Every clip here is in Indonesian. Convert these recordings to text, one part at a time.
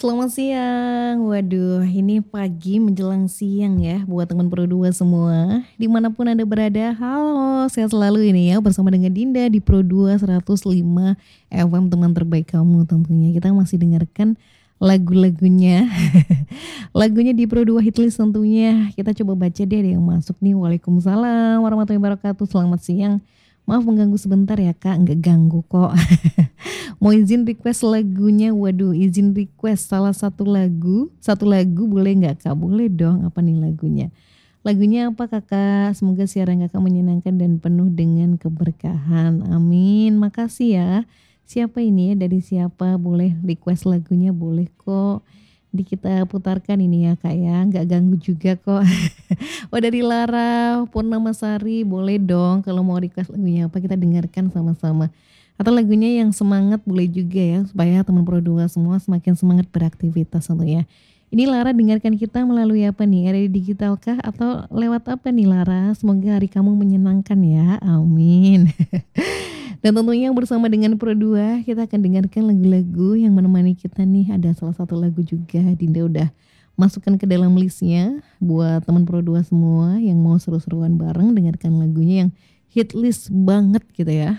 Selamat siang. Waduh, ini pagi menjelang siang ya buat teman Pro 2 semua. Dimanapun Anda berada, halo, sehat selalu ini ya bersama dengan Dinda di Pro 2 105 FM teman terbaik kamu tentunya. Kita masih dengarkan lagu-lagunya. Lagunya di Pro 2 Hitlist tentunya. Kita coba baca deh ada yang masuk nih. Waalaikumsalam warahmatullahi wabarakatuh. Selamat siang. Maaf mengganggu sebentar ya Kak, nggak ganggu kok. Mau izin request lagunya, waduh izin request salah satu lagu boleh nggak Kak? Boleh dong, apa nih lagunya? Lagunya apa Kakak? Semoga siaran Kakak menyenangkan dan penuh dengan keberkahan. Amin, makasih ya. Siapa ini ya, dari siapa? Boleh request lagunya, boleh kok. Di kita putarkan ini ya Kak ya, nggak ganggu juga kok. Oh dari Lara Purnamasari, boleh dong kalau mau request lagunya apa kita dengarkan sama-sama. Atau lagunya yang semangat boleh juga ya supaya teman Pro 2 semua semakin semangat beraktivitas tentunya. Ini Lara dengarkan kita melalui apa nih? RRI Digital kah atau lewat apa nih Lara? Semoga hari kamu menyenangkan ya. Amin. Dan tentunya bersama dengan Pro 2 kita akan dengarkan lagu-lagu yang menemani kita nih. Ada salah satu lagu juga Dinda udah masukkan ke dalam listnya buat teman Pro 2 semua yang mau seru-seruan bareng dengarkan lagunya yang hit list banget gitu ya.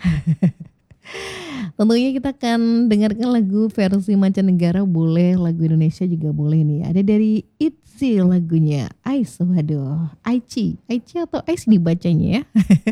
Tentunya kita akan dengarkan lagu versi mancanegara boleh, lagu Indonesia juga boleh nih. Ada dari ITZY lagunya Ice, waduh, Aici atau Ice dibacanya ya.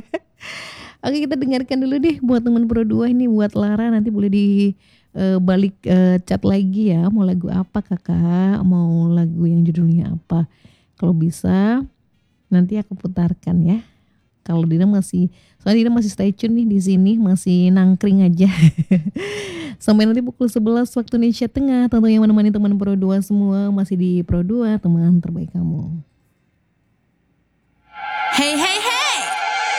Oke kita dengarkan dulu deh buat teman Pro 2 ini, buat Lara nanti boleh di balik chat lagi ya. Mau lagu apa Kakak? Mau lagu yang judulnya apa? Kalau bisa nanti aku putarkan ya. Kalau Dina masih, soalnya Dina masih stay tune nih di sini, masih nangkring aja. Sampai nanti pukul 11 waktu Indonesia Tengah. Tentunya menemani teman Pro 2 semua masih di Pro 2, teman terbaik kamu. Hey, hey, hey!